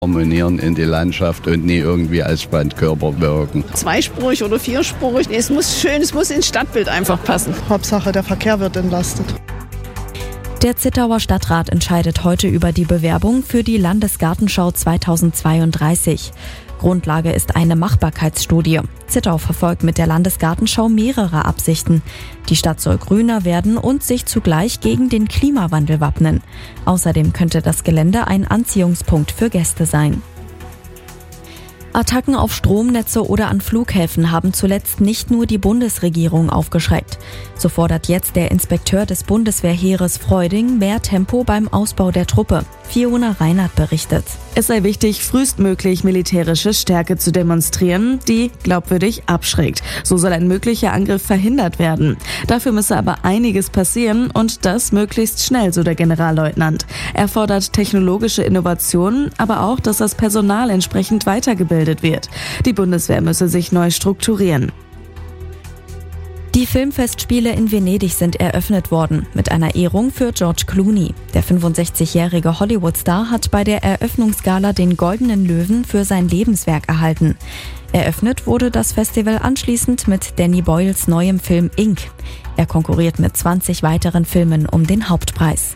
harmonieren in die Landschaft und nie irgendwie als Bandkörper wirken. Zweispurig oder vierspurig, es muss schön, es muss ins Stadtbild einfach passen. Hauptsache, der Verkehr wird entlastet. Der Zittauer Stadtrat entscheidet heute über die Bewerbung für die Landesgartenschau 2032. Grundlage ist eine Machbarkeitsstudie. Zittau verfolgt mit der Landesgartenschau mehrere Absichten. Die Stadt soll grüner werden und sich zugleich gegen den Klimawandel wappnen. Außerdem könnte das Gelände ein Anziehungspunkt für Gäste sein. Attacken auf Stromnetze oder an Flughäfen haben zuletzt nicht nur die Bundesregierung aufgeschreckt. So fordert jetzt der Inspekteur des Bundeswehrheeres Freuding mehr Tempo beim Ausbau der Truppe. Fiona Reinhardt berichtet. Es sei wichtig, frühestmöglich militärische Stärke zu demonstrieren, die glaubwürdig abschreckt. So soll ein möglicher Angriff verhindert werden. Dafür müsse aber einiges passieren und das möglichst schnell, so der Generalleutnant. Er fordert technologische Innovationen, aber auch, dass das Personal entsprechend weitergebildet wird. Die Bundeswehr müsse sich neu strukturieren. Die Filmfestspiele in Venedig sind eröffnet worden, mit einer Ehrung für George Clooney. Der 65-jährige Hollywood-Star hat bei der Eröffnungsgala den Goldenen Löwen für sein Lebenswerk erhalten. Eröffnet wurde das Festival anschließend mit Danny Boyles neuem Film Ink. Er konkurriert mit 20 weiteren Filmen um den Hauptpreis.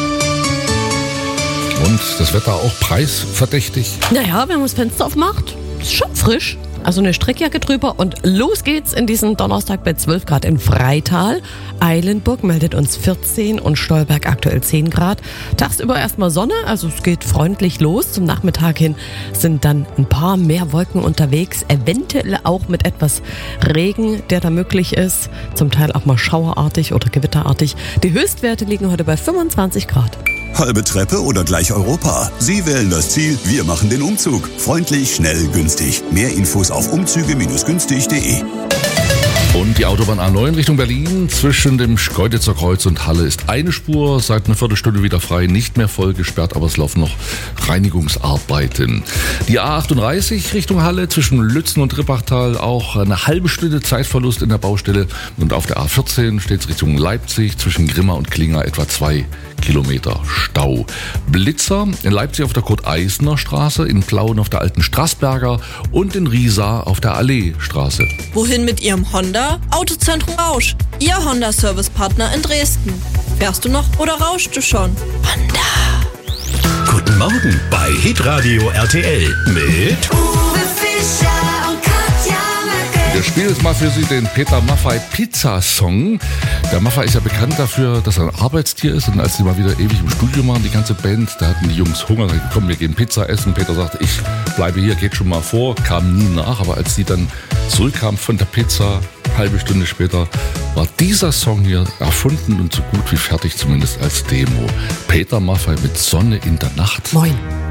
Und das Wetter auch preisverdächtig? Naja, wenn man das Fenster aufmacht, ist schon frisch. Also eine Strickjacke drüber und los geht's in diesen Donnerstag bei 12 Grad in Freital. Eilenburg meldet uns 14 und Stolberg aktuell 10 Grad. Tagsüber erstmal Sonne, also es geht freundlich los. Zum Nachmittag hin sind dann ein paar mehr Wolken unterwegs, eventuell auch mit etwas Regen, der da möglich ist. Zum Teil auch mal schauerartig oder gewitterartig. Die Höchstwerte liegen heute bei 25 Grad. Halbe Treppe oder gleich Europa? Sie wählen das Ziel, wir machen den Umzug. Freundlich, schnell, günstig. Mehr Infos auf umzüge-günstig.de. Und die Autobahn A9 Richtung Berlin zwischen dem Schkeuditzer Kreuz und Halle ist eine Spur seit einer Viertelstunde wieder frei, nicht mehr voll gesperrt, aber es laufen noch Reinigungsarbeiten. Die A38 Richtung Halle zwischen Lützen und Rippachtal auch eine halbe Stunde Zeitverlust in der Baustelle. Und auf der A14 steht es Richtung Leipzig zwischen Grimma und Klinger etwa 2 Kilometer Stau. Blitzer in Leipzig auf der Kurt-Eisner-Straße, in Plauen auf der Alten Straßberger und in Riesa auf der Alleestraße. Wohin mit Ihrem Honda? Autozentrum Rausch, Ihr Honda-Service-Partner in Dresden. Fährst du noch oder rauschst du schon? Honda. Guten Morgen bei Hitradio RTL mit Uwe Fischer und Katja Merkel. Wir spielen jetzt mal für Sie den Peter Maffay Pizza-Song. Der Maffay ist ja bekannt dafür, dass er ein Arbeitstier ist. Und als sie mal wieder ewig im Studio waren, die ganze Band, da hatten die Jungs Hunger. Da komm, wir gehen Pizza essen. Peter sagte, ich bleibe hier, geht schon mal vor. Kam nie nach, aber als sie dann zurückkam von der Pizza, halbe Stunde später, war dieser Song hier erfunden und so gut wie fertig, zumindest als Demo. Peter Maffay mit Sonne in der Nacht. Moin.